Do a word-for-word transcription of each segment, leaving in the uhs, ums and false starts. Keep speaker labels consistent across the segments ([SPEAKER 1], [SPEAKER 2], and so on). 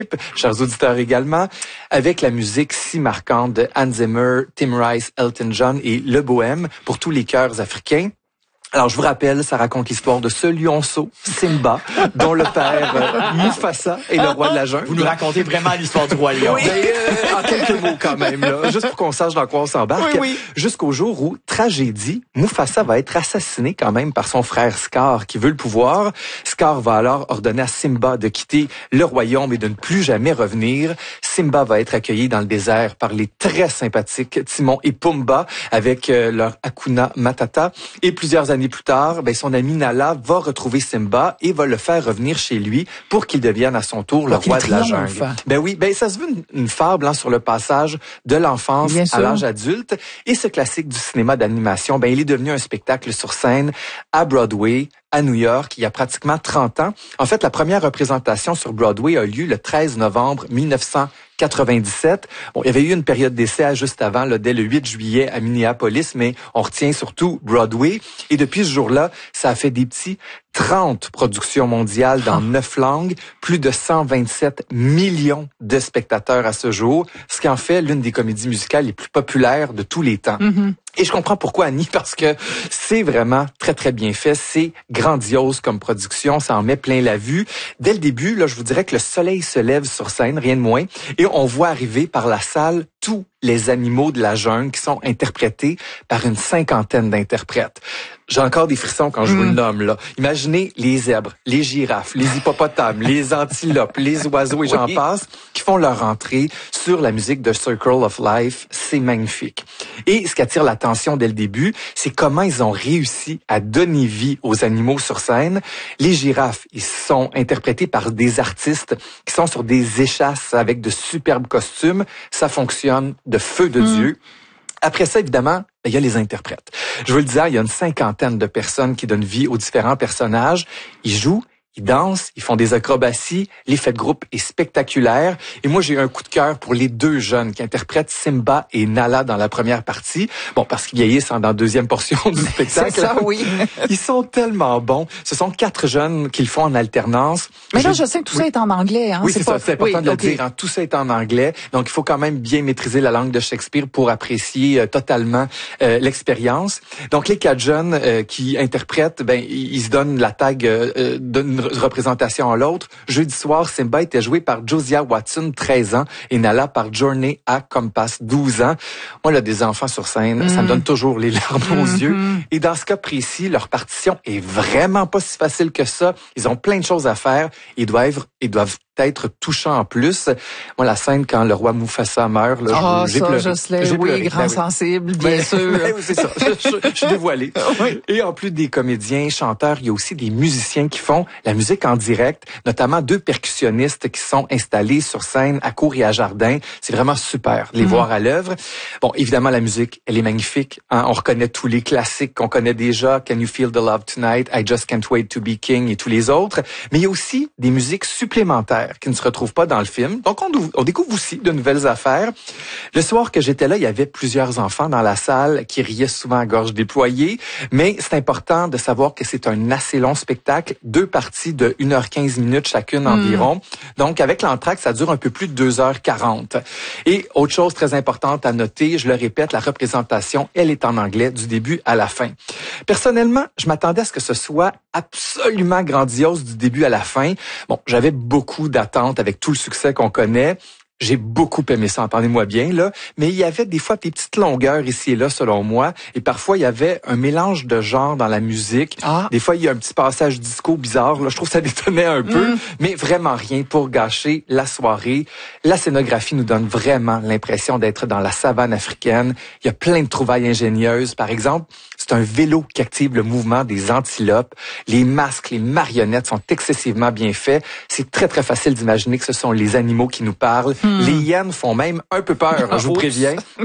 [SPEAKER 1] chers auditeurs également, avec la musique si marquante de Hans Zimmer, Tim Rice, Elton John et Le Bohème pour tous les cœurs africains. Alors, je vous rappelle, ça raconte l'histoire de ce lionceau, Simba, dont le père euh, Mufasa est le roi de la jungle.
[SPEAKER 2] Vous nous racontez vraiment l'histoire du roi lion.
[SPEAKER 1] Oui, euh, en quelques mots quand même, là, juste pour qu'on sache dans quoi on s'embarque.
[SPEAKER 2] Oui, oui.
[SPEAKER 1] Jusqu'au jour où, tragédie, Mufasa va être assassiné quand même par son frère Scar, qui veut le pouvoir. Scar va alors ordonner à Simba de quitter le royaume et de ne plus jamais revenir. Simba va être accueilli dans le désert par les très sympathiques Timon et Pumba avec euh, leur Hakuna Matata. Et plusieurs années plus tard, ben, son ami Nala va retrouver Simba et va le faire revenir chez lui pour qu'il devienne à son tour le
[SPEAKER 3] pour
[SPEAKER 1] roi de la
[SPEAKER 3] triomphe.
[SPEAKER 1] jungle. Ben oui, ben ça se veut une, une fable hein, sur le passage de l'enfance à l'âge adulte. Et ce classique du cinéma d'animation, ben il est devenu un spectacle sur scène à Broadway, à New York, il y a pratiquement trente ans. En fait, la première représentation sur Broadway a lieu le treize novembre mille neuf cent quatre-vingt-dix-sept. Bon, il y avait eu une période d'essai juste avant, là, dès le huit juillet à Minneapolis, mais on retient surtout Broadway. Et depuis ce jour-là, ça a fait des petits trente productions mondiales dans neuf langues, plus de cent vingt-sept millions de spectateurs à ce jour, ce qui en fait l'une des comédies musicales les plus populaires de tous les temps. Mm-hmm. Et je comprends pourquoi, Annie, parce que c'est vraiment très, très bien fait. C'est grandiose comme production. Ça en met plein la vue. Dès le début, là, je vous dirais que le soleil se lève sur scène, rien de moins. Et on voit arriver par la salle tous les animaux de la jungle qui sont interprétés par une cinquantaine d'interprètes. J'ai encore des frissons quand je mmh. vous le nomme, là. Imaginez les zèbres, les girafes, les hippopotames, les antilopes, les oiseaux et j'en oui. passe, qui font leur entrée sur la musique de Circle of Life. C'est magnifique. Et ce qui attire l'attention dès le début, c'est comment ils ont réussi à donner vie aux animaux sur scène. Les girafes, ils sont interprétés par des artistes qui sont sur des échasses avec de superbes costumes. Ça fonctionne de feu de mmh. Dieu. Après ça, évidemment, il y a les interprètes. Je vous le disais, il y a une cinquantaine de personnes qui donnent vie aux différents personnages. Ils jouent, ils dansent, ils font des acrobaties. L'effet de groupe est spectaculaire. Et moi, j'ai eu un coup de cœur pour les deux jeunes qui interprètent Simba et Nala dans la première partie. Bon, parce qu'ils vieillissent dans la deuxième portion du spectacle.
[SPEAKER 3] C'est ça, oui.
[SPEAKER 1] Ils sont tellement bons. Ce sont quatre jeunes qui le font en alternance.
[SPEAKER 3] Mais là, je, je sais que tout oui. ça est en anglais. Hein?
[SPEAKER 1] Oui, c'est, c'est
[SPEAKER 3] pas...
[SPEAKER 1] ça. C'est important oui, de okay. le dire. Hein. Tout ça est en anglais. Donc, il faut quand même bien maîtriser la langue de Shakespeare pour apprécier euh, totalement euh, l'expérience. Donc, les quatre jeunes euh, qui interprètent, ben, ils, ils se donnent la tag euh, d'une représentation à l'autre. Jeudi soir, Simba était joué par Josiah Watson, treize ans, et Nala par Journey A. Compass, douze ans. Moi, là, des enfants sur scène, mm. ça me donne toujours les larmes mm-hmm. aux yeux. Et dans ce cas précis, leur partition est vraiment pas si facile que ça. Ils ont plein de choses à faire. Ils doivent, ils doivent être touchants en plus. Moi, la scène quand le roi Mufasa meurt, là,
[SPEAKER 3] oh,
[SPEAKER 1] j'ai
[SPEAKER 3] ça,
[SPEAKER 1] pleuré.
[SPEAKER 3] Jocelyn,
[SPEAKER 1] j'ai
[SPEAKER 3] oui,
[SPEAKER 1] pleuré.
[SPEAKER 3] grand
[SPEAKER 1] ben,
[SPEAKER 3] sensible, bien
[SPEAKER 1] ben,
[SPEAKER 3] sûr.
[SPEAKER 1] Ben, oui, c'est ça. Je, je, je suis dévoilé.
[SPEAKER 3] Oui.
[SPEAKER 1] Et en plus des comédiens, chanteurs, il y a aussi des musiciens qui font la musique en direct, notamment deux percussionnistes qui sont installés sur scène à Cour et à Jardin. C'est vraiment super de les mm. voir à l'œuvre. Bon, évidemment, la musique, elle est magnifique. Hein? On reconnaît tous les classiques qu'on connaît déjà. Can You Feel the Love Tonight? I Just Can't Wait to Be King et tous les autres. Mais il y a aussi des musiques supplémentaires qui ne se retrouvent pas dans le film. Donc, on, on découvre aussi de nouvelles affaires. Le soir que j'étais là, il y avait plusieurs enfants dans la salle qui riaient souvent à gorge déployée. Mais c'est important de savoir que c'est un assez long spectacle. Deux parties de une heure quinze minutes chacune environ. Mmh. Donc, avec l'entracte, ça dure un peu plus de deux heures quarante. Et autre chose très importante à noter, je le répète, la représentation, elle est en anglais du début à la fin. Personnellement, je m'attendais à ce que ce soit absolument grandiose du début à la fin. Bon, j'avais beaucoup d'attentes avec tout le succès qu'on connaît. J'ai beaucoup aimé ça, entendez-moi bien, là. Mais il y avait des fois des petites longueurs ici et là, selon moi. Et parfois, il y avait un mélange de genres dans la musique. Ah. Des fois, il y a un petit passage disco bizarre, là. Je trouve que ça détonnait un peu. Mm. Mais vraiment rien pour gâcher la soirée. La scénographie nous donne vraiment l'impression d'être dans la savane africaine. Il y a plein de trouvailles ingénieuses. Par exemple, c'est un vélo qui active le mouvement des antilopes. Les masques, les marionnettes sont excessivement bien faits. C'est très, très facile d'imaginer que ce sont les animaux qui nous parlent. Mm. Les hyènes font même un peu peur, je vous préviens.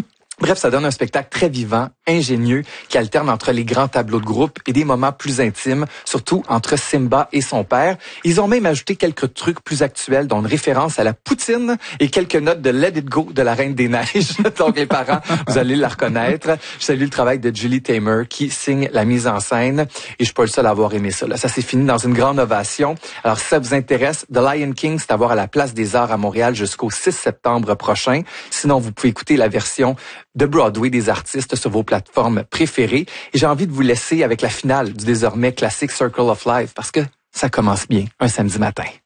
[SPEAKER 1] Bref, ça donne un spectacle très vivant, ingénieux, qui alterne entre les grands tableaux de groupe et des moments plus intimes, surtout entre Simba et son père. Ils ont même ajouté quelques trucs plus actuels, dont une référence à la poutine et quelques notes de Let It Go de la Reine des Neiges. Donc les parents, vous allez la reconnaître. Je salue le travail de Julie Taymor qui signe la mise en scène. Et je suis pas le seul à avoir aimé ça. Là. Ça s'est fini dans une grande ovation. Alors si ça vous intéresse, The Lion King, c'est à voir à la Place des Arts à Montréal jusqu'au six septembre prochain. Sinon, vous pouvez écouter la version de Broadway des artistes sur vos plateformes préférées. Et j'ai envie de vous laisser avec la finale du désormais classique Circle of Life parce que ça commence bien un samedi matin.